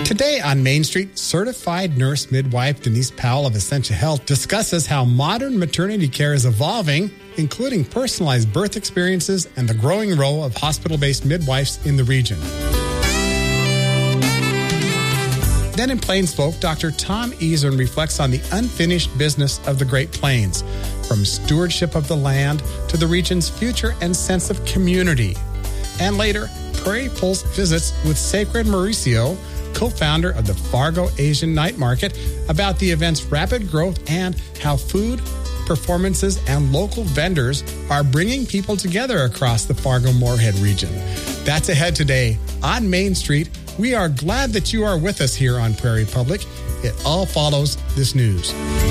Today on Main Street, certified nurse midwife Denise Powell of Essentia Health discusses how modern maternity care is evolving, including personalized birth experiences and the growing role of hospital-based midwives in the region. Then in Plains Folk, Dr. Tom Easern reflects on the unfinished business of the Great Plains, from stewardship of the land to the region's future and sense of community. And later, Prairie Pulse visits with Sacred Mauricio, co-founder of the Fargo Asian Night Market, about the event's rapid growth and how food, performances, and local vendors are bringing people together across the Fargo-Moorhead region. That's ahead today on Main Street. We are glad that you are with us here on Prairie Public. It all follows this news.